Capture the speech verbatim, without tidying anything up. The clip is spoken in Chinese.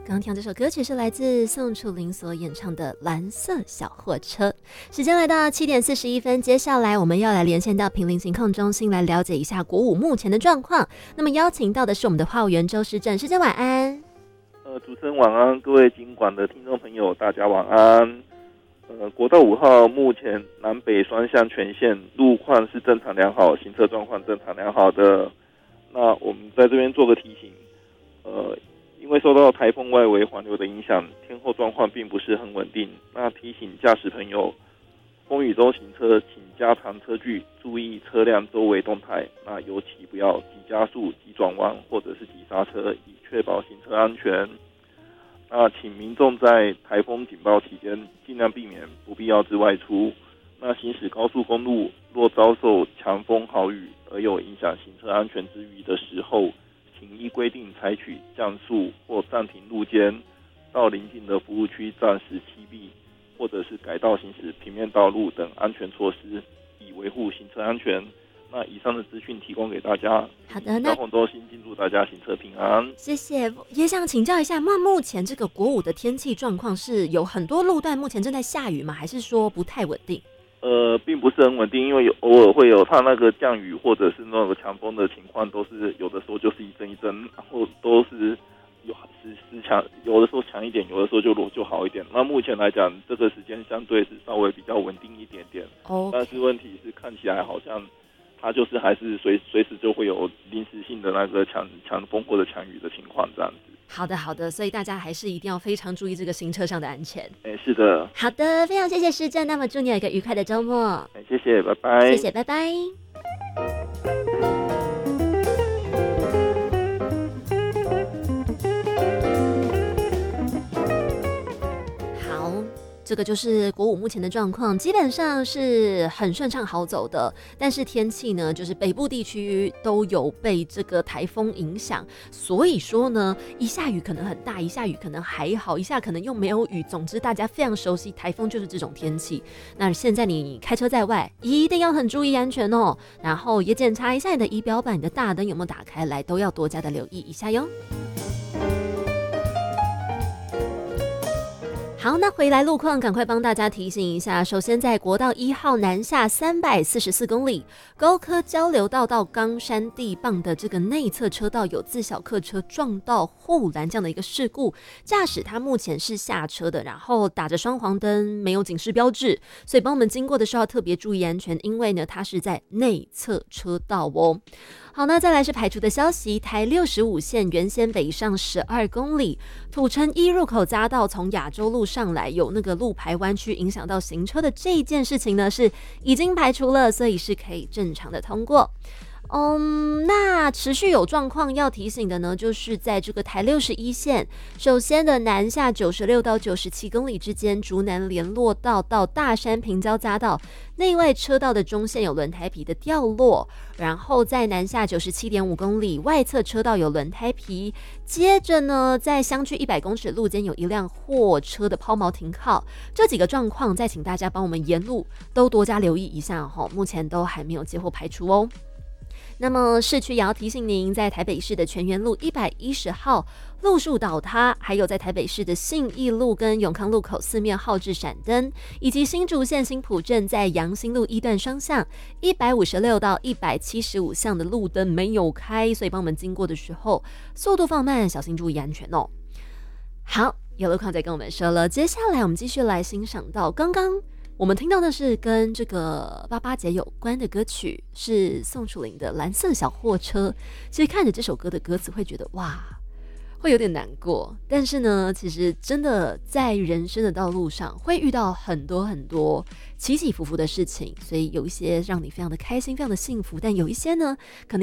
刚刚听到这首歌曲是来自宋楚龄所演唱的《蓝色小货车》。时间来到七点四十一分，接下来我们要来连线到坪林情况中心来了解一下国五目前的状况。那么邀请到的是我们的话务员周诗正，诗正晚安。 呃，主持人晚安，各位警管的听众朋友，大家晚安。呃，国道五号目前南北双向全线路况是正常良好，行车状况正常良好的。那我们在这边做个提醒，呃。因为受到台风外围环流的影响，天候状况并不是很稳定。那提醒驾驶朋友，风雨中行车，请加长车距，注意车辆周围动态。那尤其不要急加速、急转弯或者是急刹车，以确保行车安全。那请民众在台风警报期间，尽量避免不必要之外出。那行驶高速公路，若遭受强风豪雨而有影响行车安全之余的时候，请依规定采取降速或暂停路肩，到邻近的服务区暂时栖避，或者是改道行驶平面道路等安全措施，以维护行车安全。那以上的资讯提供给大家。 好的，那交通中心敬祝大家行车平安。 谢谢。也想请教一下，那目前这个国五的天气状况是有很多路段目前正在下雨吗？还是说不太稳定？ 呃，并不是很稳定，因为有偶尔会有它那个降雨或者是那个强风的情况，都是有的时候就是一阵一阵，然后都是有时时强，有的时候强一点，有的时候就弱就好一点。那目前来讲，这个时间相对是稍微比较稳定一点点。 哦、okay. 但是问题是看起来好像它就是还是随随时就会有临时性的那个强强风或者强雨的情况这样子。 好的，好的，所以大家还是一定要非常注意这个行车上的安全。 哎，是的。 好的，非常谢谢诗正，那么祝你有一个愉快的周末。 哎，谢谢，拜拜。 谢谢，拜拜。这个就是国五目前的状况，基本上是很顺畅好走的，但是天气呢，就是北部地区都有被这个台风影响，所以说呢，一下雨可能很大，一下雨可能还好，一下可能又没有雨，总之大家非常熟悉台风就是这种天气。那现在你开车在外，一定要很注意安全哦，然后也检查一下你的仪表板，你的大灯有没有打开来，都要多加的留意一下哟。好，那回来路况赶快帮大家提醒一下。首先在国道一号南下三百四十四公里高科交流道到冈山地磅的这个内侧车道有自小客车撞到护栏这样的一个事故，驾驶他目前是下车的，然后打着双黄灯，没有警示标志，所以帮我们经过的时候要特别注意安全，因为呢它是在内侧车道哦。好，那再来是排除的消息，台六十五线原先北上十二公里，土城一入口匝道从亚洲路上来有那个路牌弯曲影响到行车的这一件事情呢，是已经排除了，所以是可以正常的通过。嗯，那持续有状况要提醒的呢，就是在这个台六十一线，首先的南下九十六到九十七公里之间，竹南联络道到大山平交匝道内外车道的中线有轮胎皮的掉落，然后在南下九十七点五公里，外侧车道有轮胎皮，接着呢，在相距一百公尺路间有一辆货车的抛锚停靠，这几个状况再请大家帮我们沿路都多加留意一下齁，目前都还没有接获排除哦。那么市区也要提醒您，在台北市的全园路一百一十号路树倒塌，还有在台北市的信义路跟永康路口四面号志闪灯，以及新竹县新埔镇在阳新路一段双向一百五十六到一百七十五巷的路灯没有开，所以帮我们经过的时候速度放慢，小心注意安全哦。好，有路况再跟我们说了，接下来我们继续来欣赏到刚刚我们听到的是跟这个八八节有关的歌曲，是宋楚龄的《蓝色小货车》。其实看着这首歌的歌词，会觉得哇，会有点难过。但是呢，其实真的在人生的道路上，会遇到很多很多起起伏伏的事情，所以有一些让你非常的开心、非常的幸福，但有一些呢，可能